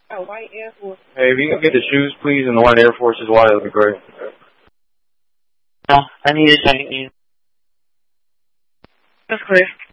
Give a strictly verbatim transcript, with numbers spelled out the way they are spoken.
A white Air Force. Hey, if you can get the shoes, please, and the white Air Force as well, that would be great. No, I need a second. That's clear.